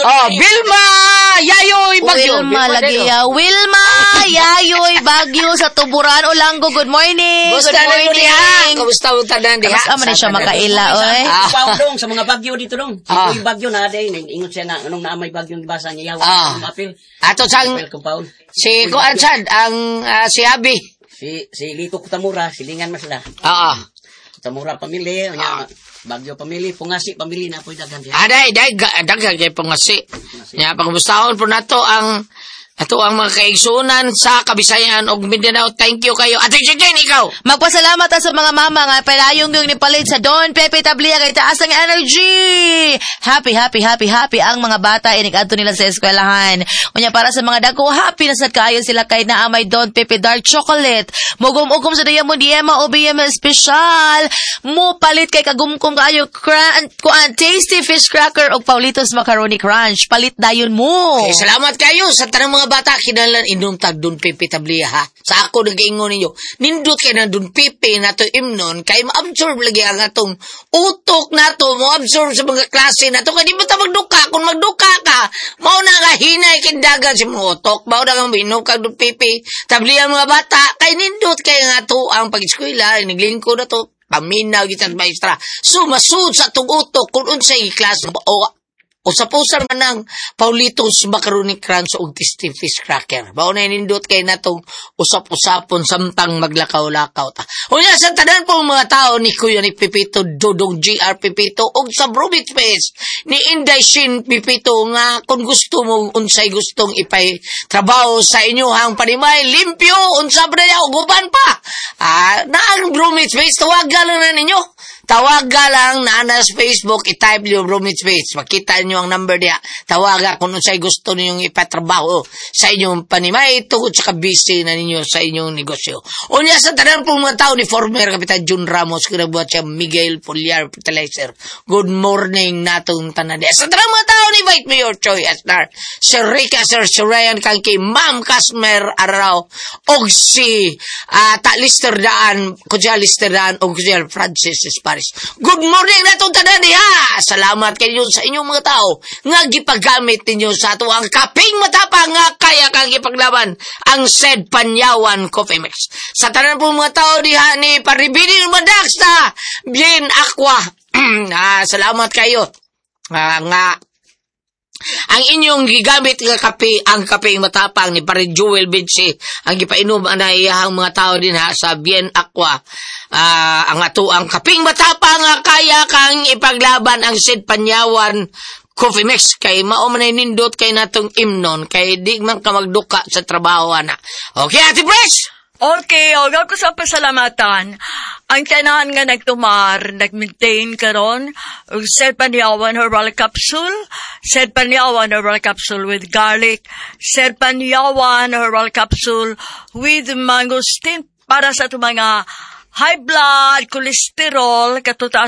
Vilma Yayoy Bagyo. Wilma lagi Wilma Yayoy Bagyo sa Tuburan Olanggo. Good morning. Good morning. Kamusta mo tanan diha? Kamusta man siya makaila oy? Dong sa mga bagyo dito dong. Yung bagyo na day ingot siya na anong naamay bagyong gibasa niya yawa mapil. Ato sang si Kuan sad ang si Abi. Si Lito Kutamura, silingan man sila. Kutamura pamili, Bagyo pamili, Pungasi pamili na po dagan diha. Daghan kay Pungasi. Nya pangumustahon po nato ang mga kaigsunan sa Kabisayan og Mindanao. Thank you kayo. Ate Jane, ikaw. Magpasalamat sa mga mama nga palayong yung nipalit sa Don Pepe Tablia kay taas ang energy. Happy ang mga bata inig-adto nila sa eskwelahan. Unya para sa mga dako, happy na sad kaayo sila kay naamay Don Pepe Dark Chocolate. Mugum-ugum sa Diamond Diema o BM Special. Mo palit kay kagumkum kaayo kuan tasty fish cracker og Paulitos Macaroni Crunch. Palit dayon mo. Okay, salamat kayo sa tanang mga bata kinalan inom tag Don Pepe Tablia ha. Sa ako nag-ingon ninyo, nindot kay na Don Pepe nato imnon kay ma-absorb lagi ang atong utok nato, mo-absorb sa mga klase nato kay di ba ta magduka kung magduka ka, mao na nga hinay kindagan si mo utok, mao na nga minom kag Don Pepe Tablia mga bata kay nindot kay nga to ang pag-eskwela, naglingkod na to paminaw gitan maestra. Sumasud sa atong utok kung unsay klase o sa pusar man ng Paulitos Macaroni Crunch o tasty fish cracker. Bao na nindot kay natong usap-usapon samtang maglakaw-lakaw ta. Unya sa tanan po mga tao ni Kuya ni Pipito, Dodong GR Pipito, o sa Bromit Face ni Inday Shin Pipito nga kung gusto mong unsay gustong ipay trabaho sa inyohang panimay, limpyo, unsa ba na uguban pa. Na ang Bromit Face, tawagan lang na ninyo. Tawaga lang na sa Facebook, i-type niyo Bromit Face. Makita niyo ang number niya. Tawaga kung unsay gusto ninyong ipatrabaho sa inyong panimay tungkol sa kabisi na ninyo sa inyong negosyo. Unya sa tanan pong mga tao ni former Kapitan Jun Ramos, kinabuhat siya Miguel Poliar Fertilizer. Good morning natong tanan. Sa tanan mga tao ni Vice Mayor Choi Asnar, Sir Rica, Sir Surayan Kangki, Ma'am Kasmer Arao, og si Lister Daan, Kuya Lister Daan, og Kuya Francis Esparza. Good morning na itong tanan niya. Salamat kayo sa inyong mga tao nga gipagamit ninyo sa ato ang kaping matapang nga kaya kang ipaglaban ang Sed Panyawan Coffee Mix. Sa tanan po mga tao diha ni Paribini Madax na Bien Aqua. Salamat kayo. Nga ang inyong gigamit nga kape, ang kapeng matapang ni Pare Joel Bensi, ang gipainom na iyahang mga tao din ha sa Bien Aqua. Ang ato ang kapeng matapang nga kaya kang ipaglaban ang Sed Panyawan Coffee Mix kay mao man nindot kay natong imnon kay di man ka magduka sa trabaho na. Okay, Ate Pres? Okay, huwag ko sa pasalamatan. Ang tanahan nga nagtumar, nag-maintain karon, Sed Panyawan Herbal Capsule, Sed Panyawan Herbal Capsule with garlic, Sed Panyawan Herbal Capsule with mangosteen para sa mga high blood, cholesterol, katutaas